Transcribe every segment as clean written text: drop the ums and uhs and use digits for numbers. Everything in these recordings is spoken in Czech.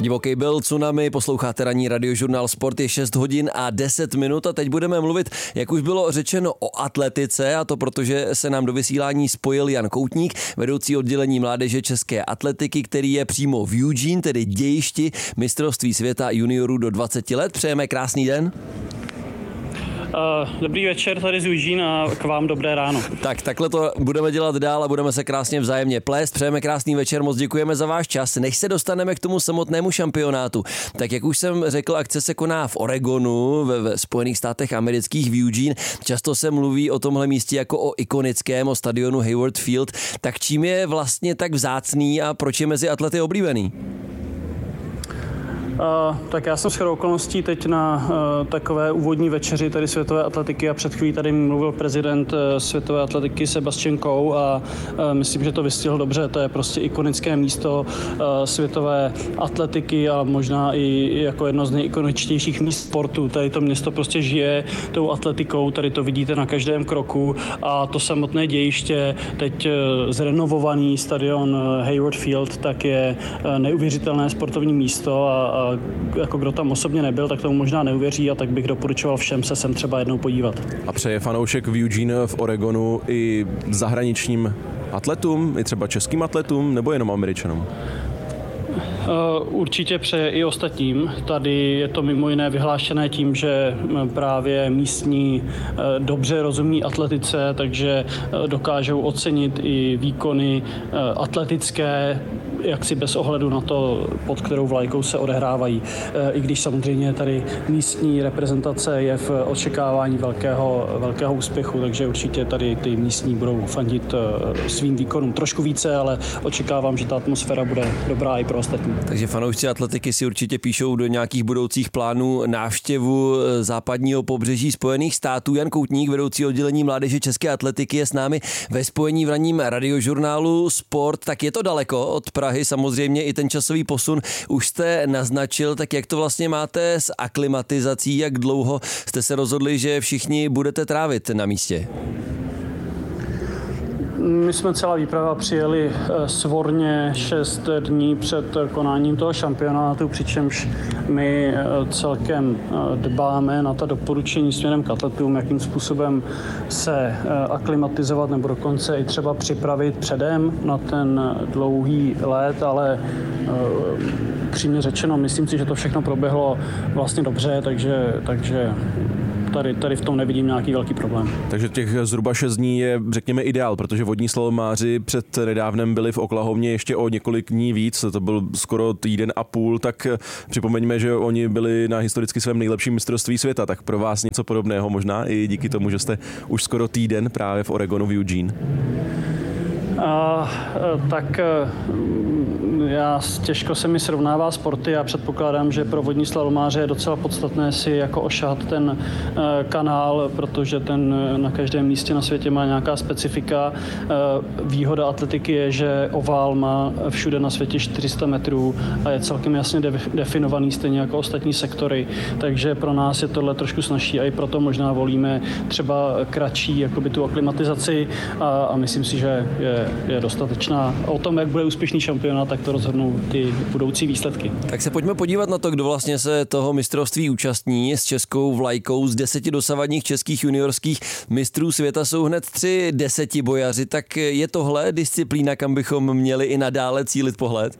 Divoký byl Tsunami, posloucháte ranní radiožurnál Sport, je 6 hodin a 10 minut a teď budeme mluvit, jak už bylo řečeno, o atletice, a to protože se nám do vysílání spojil Jan Koutník, vedoucí oddělení mládeže české atletiky, který je přímo v Eugene, tedy dějišti mistrovství světa juniorů do 20 let. Přejeme krásný den. Dobrý večer tady z Eugene a k vám dobré ráno. Tak takhle to budeme dělat dál a budeme se krásně vzájemně plést. Přejeme krásný večer, moc děkujeme za váš čas. Než se dostaneme k tomu samotnému šampionátu, tak jak už jsem řekl, akce se koná v Oregonu, ve Spojených státech amerických v Eugene. Často se mluví o tomhle místě jako o ikonickém, o stadionu Hayward Field. Tak čím je vlastně tak vzácný a proč je mezi atlety oblíbený? Tak já jsem shodou okolností teď na takové úvodní večeři tady světové atletiky a před chvílí tady mluvil prezident světové atletiky Sebastian Coe a myslím, že to vystihl dobře. To je prostě ikonické místo světové atletiky a možná i jako jedno z nejikoničtějších míst sportu. Tady to město prostě žije tou atletikou, tady to vidíte na každém kroku a to samotné dějiště, teď zrenovovaný stadion Hayward Field, tak je neuvěřitelné sportovní místo a jako kdo tam osobně nebyl, tak tomu možná neuvěří a tak bych doporučoval všem se sem třeba jednou podívat. A přeje fanoušek v Eugene v Oregonu i zahraničním atletům, i třeba českým atletům, nebo jenom Američanům? Určitě přeje i ostatním. Tady je to mimo jiné vyhlášené tím, že právě místní dobře rozumí atletice, takže dokážou ocenit i výkony atletické, jaksi bez ohledu na to, pod kterou vlajkou se odehrávají. I když samozřejmě tady místní reprezentace je v očekávání velkého úspěchu, takže určitě tady ty místní budou fandit svým výkonům trošku více, ale očekávám, že ta atmosféra bude dobrá i pro ostatní. Takže fanoušci atletiky si určitě píšou do nějakých budoucích plánů návštěvu západního pobřeží Spojených států. Jan Koutník, vedoucí oddělení mládeže české atletiky, je s námi ve spojení v ranním radiožurnálu Sport. Tak je to daleko od Prahy, samozřejmě i ten časový posun už jste naznačil, tak jak to vlastně máte s aklimatizací, jak dlouho jste se rozhodli, že všichni budete trávit na místě? My jsme celá výprava přijeli svorně 6 dní před konáním toho šampionátu, přičemž my celkem dbáme na ta doporučení směrem k atletům, jakým způsobem se aklimatizovat nebo dokonce i třeba připravit předem na ten dlouhý let, ale přímě řečeno, myslím si, že to všechno proběhlo vlastně dobře, takže tady v tom nevidím nějaký velký problém. Takže těch zhruba 6 dní je, řekněme, ideál, protože vodní slalomáři před nedávnem byli v Oklahomě ještě o několik dní víc, to byl skoro týden a půl, tak připomeňme, že oni byli na historicky svém nejlepším mistrovství světa, tak pro vás něco podobného možná i díky tomu, že jste už skoro týden právě v Oregonu v Eugene. Těžko se mi srovnává sporty. Já předpokládám, že pro vodní slalomáře je docela podstatné si jako ošahat ten kanál, protože ten na každém místě na světě má nějaká specifika. Výhoda atletiky je, že ovál má všude na světě 400 metrů a je celkem jasně definovaný, stejně jako ostatní sektory. Takže pro nás je tohle trošku snazší a i proto možná volíme třeba kratší jakoby tu aklimatizaci a myslím si, že je dostatečná. O tom, jak bude úspěšný šampionát, tak to rozhodnou ty budoucí výsledky. Tak se pojďme podívat na to, kdo vlastně se toho mistrovství účastní. S českou vlajkou z 10 dosavadních českých juniorských mistrů světa jsou hned 3 desetibojaři. Tak je tohle disciplína, kam bychom měli i nadále cílit pohled?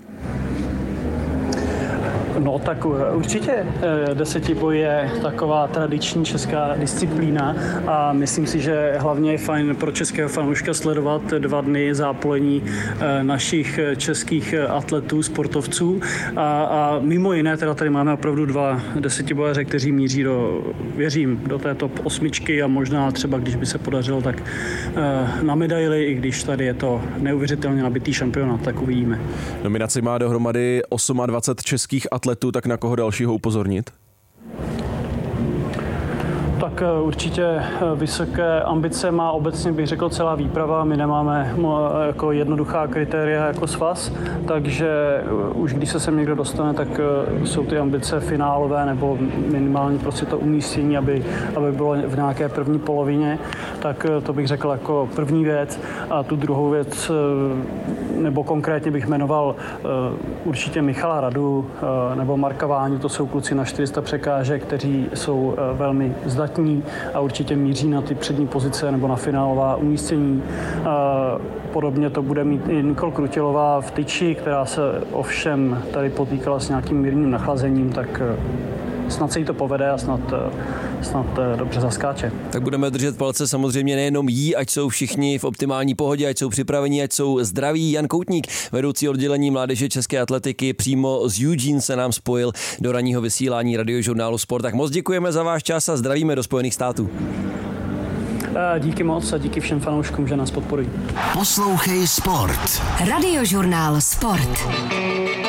No tak určitě desetiboj je taková tradiční česká disciplína a myslím si, že hlavně je fajn pro českého fanouška sledovat 2 dny zápolení našich českých atletů, sportovců a mimo jiné teda tady máme opravdu 2 desetibojaře, kteří míří do té top 8 a možná třeba, když by se podařilo, tak na medaili, i když tady je to neuvěřitelně nabitý šampionát, tak uvidíme. Nominaci má dohromady 28 českých atletů, tak na koho dalšího upozornit? Tak Tak určitě vysoké ambice má obecně, bych řekl, celá výprava. My nemáme jako jednoduchá kritéria jako svaz, takže už když se sem někdo dostane, tak jsou ty ambice finálové nebo minimálně prostě to umístění, aby bylo v nějaké první polovině. Tak to bych řekl jako první věc. A tu druhou věc, nebo konkrétně bych jmenoval určitě Michala Radu nebo Marka Váňu, to jsou kluci na 400 překážek, kteří jsou velmi zdatní a určitě míří na ty přední pozice nebo na finálová umístění. Podobně to bude mít i Nikol Krutilová v tyči, která se ovšem tady potýkala s nějakým mírným nachlazením, tak snad se jí to povede a snad dobře zaskáče. Tak budeme držet palce samozřejmě nejenom jí, ať jsou všichni v optimální pohodě, ať jsou připraveni, ať jsou zdraví. Jan Koutník, vedoucí oddělení mládeže české atletiky, přímo z Eugene se nám spojil do ranního vysílání Radiožurnálu Sport. Tak moc děkujeme za váš čas a zdravíme do Spojených států. Díky moc a díky všem fanouškům, že nás podporují. Poslouchej Sport. Radiožurnál Sport.